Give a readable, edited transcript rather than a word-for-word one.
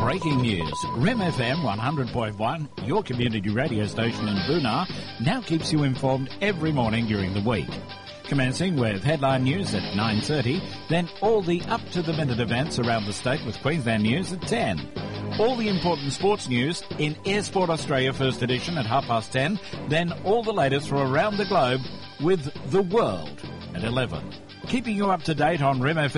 Breaking news. Rem FM 100.1, your community radio station in Boonah, now keeps you informed every morning during the week. Commencing with headline news at 9:30, then all the up-to-the-minute events around the state with Queensland News at 10. All the important sports news in Air Sport Australia First Edition at 10:30, then all the latest from around the globe with The World at 11. Keeping you up to date on Rem FM